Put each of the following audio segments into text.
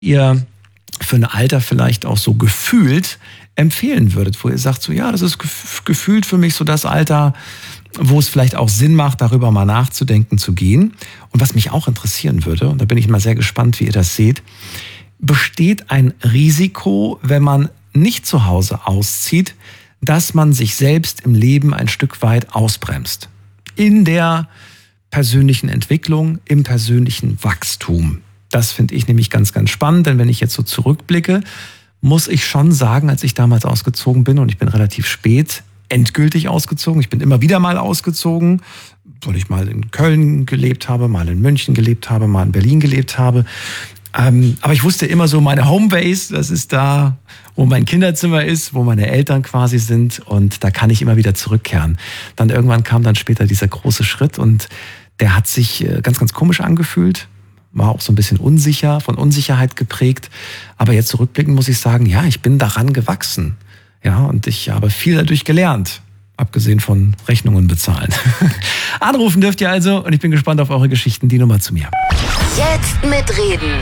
ihr für ein Alter vielleicht auch so gefühlt empfehlen würdet, wo ihr sagt, so ja, das ist gefühlt für mich so das Alter, wo es vielleicht auch Sinn macht, darüber mal nachzudenken, zu gehen. Und was mich auch interessieren würde, und da bin ich mal sehr gespannt, wie ihr das seht, besteht ein Risiko, wenn man nicht zu Hause auszieht, dass man sich selbst im Leben ein Stück weit ausbremst? In der persönlichen Entwicklung, im persönlichen Wachstum. Das finde ich nämlich ganz, ganz spannend, denn wenn ich jetzt so zurückblicke, muss ich schon sagen, als ich damals ausgezogen bin, und ich bin relativ spät endgültig ausgezogen, ich bin immer wieder mal ausgezogen, weil ich mal in Köln gelebt habe, mal in München gelebt habe, mal in Berlin gelebt habe. Aber ich wusste immer so, meine Homebase, das ist da, wo mein Kinderzimmer ist, wo meine Eltern quasi sind, und da kann ich immer wieder zurückkehren. Dann irgendwann kam dann später dieser große Schritt und der hat sich ganz, ganz komisch angefühlt. War auch so ein bisschen unsicher, von Unsicherheit geprägt. Aber jetzt zurückblickend muss ich sagen, ja, ich bin daran gewachsen. Ja, und ich habe viel dadurch gelernt. Abgesehen von Rechnungen bezahlen. Anrufen dürft ihr also, und ich bin gespannt auf eure Geschichten. Die Nummer zu mir. Jetzt mitreden.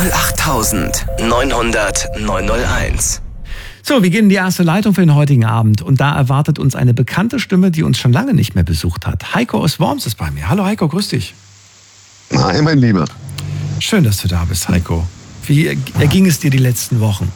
08900 901. So, wir gehen in die erste Leitung für den heutigen Abend. Und da erwartet uns eine bekannte Stimme, die uns schon lange nicht mehr besucht hat. Heiko aus Worms ist bei mir. Hallo Heiko, grüß dich. Hi, mein Lieber. Schön, dass du da bist, Heiko. Wie erging es dir die letzten Wochen?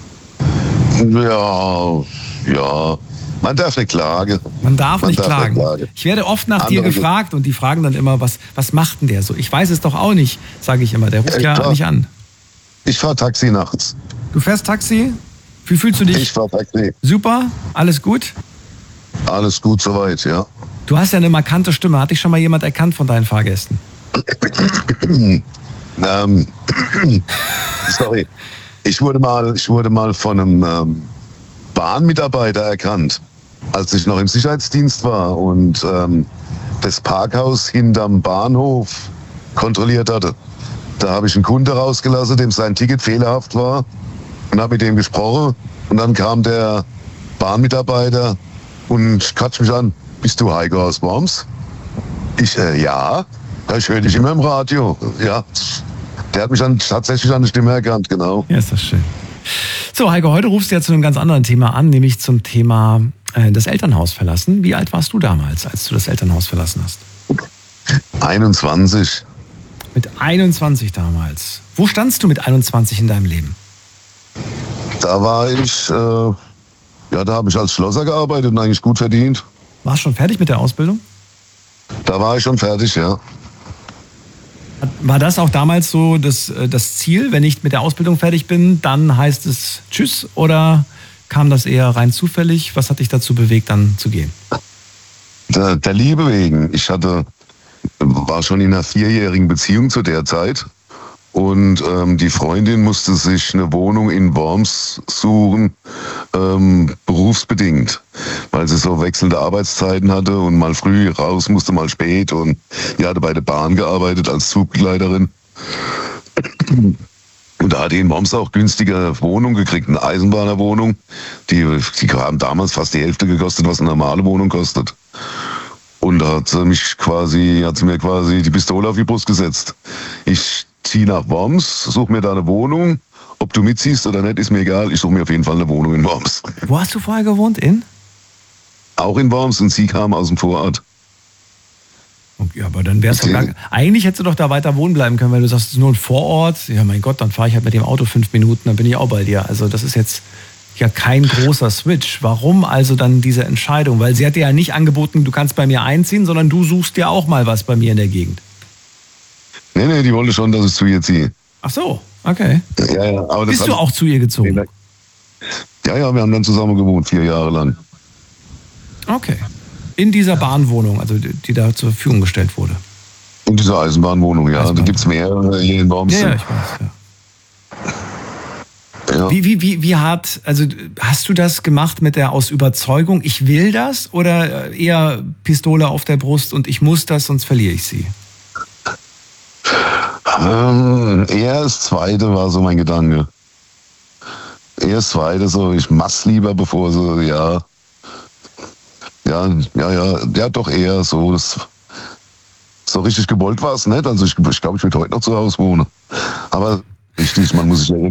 Ja, man darf nicht klagen. Man darf nicht klagen. Ich werde oft nach dir gefragt und die fragen dann immer, was macht denn der so? Ich weiß es doch auch nicht, sage ich immer. Der ruft ja nicht an. Ich fahre Taxi nachts. Du fährst Taxi? Wie fühlst du dich? Ich fahre Taxi. Super? Alles gut? Alles gut soweit, ja. Du hast ja eine markante Stimme. Hat dich schon mal jemand erkannt von deinen Fahrgästen? Sorry. Ich wurde mal von einem Bahnmitarbeiter erkannt, als ich noch im Sicherheitsdienst war und das Parkhaus hinterm Bahnhof kontrolliert hatte. Da habe ich einen Kunde rausgelassen, dem sein Ticket fehlerhaft war, und habe mit dem gesprochen. Und dann kam der Bahnmitarbeiter und quatscht mich an. Bist du Heiko aus Worms? Ich, ja. Ich höre dich immer im Radio. Ja. Der hat mich dann tatsächlich an der Stimme erkannt, genau. Ja, ist das schön. So, Heiko, heute rufst du ja zu einem ganz anderen Thema an, nämlich zum Thema das Elternhaus verlassen. Wie alt warst du damals, als du das Elternhaus verlassen hast? 21. Mit 21 damals. Wo standst du mit 21 in deinem Leben? Da war ich, da habe ich als Schlosser gearbeitet und eigentlich gut verdient. Warst du schon fertig mit der Ausbildung? Da war ich schon fertig, ja. War das auch damals so das Ziel, wenn ich mit der Ausbildung fertig bin, dann heißt es Tschüss, oder kam das eher rein zufällig? Was hat dich dazu bewegt, dann zu gehen? Der Liebe wegen. Ich war schon in einer 4-jährigen Beziehung zu der Zeit und die Freundin musste sich eine Wohnung in Worms suchen, berufsbedingt, weil sie so wechselnde Arbeitszeiten hatte und mal früh raus musste, mal spät, und die hatte bei der Bahn gearbeitet als Zugbegleiterin. Und da hat die in Worms auch günstige Wohnung gekriegt, eine Eisenbahnerwohnung. Die haben damals fast die Hälfte gekostet, was eine normale Wohnung kostet. Und da hat sie mir quasi die Pistole auf die Brust gesetzt. Ich ziehe nach Worms, suche mir da eine Wohnung. Ob du mitziehst oder nicht, ist mir egal. Ich suche mir auf jeden Fall eine Wohnung in Worms. Wo hast du vorher gewohnt? Auch in Worms, und sie kam aus dem Vorort. Okay, aber dann wär's doch eigentlich hättest du doch da weiter wohnen bleiben können, weil du sagst, es ist nur ein Vorort. Ja, mein Gott, dann fahre ich halt mit dem Auto 5 Minuten, dann bin ich auch bei dir. Also das ist jetzt ja kein großer Switch. Warum also dann diese Entscheidung? Weil sie hat dir ja nicht angeboten, du kannst bei mir einziehen, sondern du suchst dir auch mal was bei mir in der Gegend. Nee, die wollte schon, dass ich zu ihr ziehe. Ach so, okay. Ja, aber bist du auch zu ihr gezogen? Ja, wir haben dann zusammen gewohnt, 4 Jahre lang. Okay. In dieser Bahnwohnung, also die da zur Verfügung gestellt wurde? In dieser Eisenbahnwohnung, ja. Da gibt es mehrere hier in Worms. Ja, ich weiß, ja. Ja. Wie hart, also hast du das gemacht mit der aus Überzeugung, ich will das, oder eher Pistole auf der Brust und ich muss das, sonst verliere ich sie? Eher das Zweite war so mein Gedanke. Eher das Zweite, so ich mach's lieber, bevor so, ja, doch eher so. So richtig gewollt war es nicht. Also ich glaube, ich würde heute noch zu Hause wohnen. Aber Richtig, man muss sich ja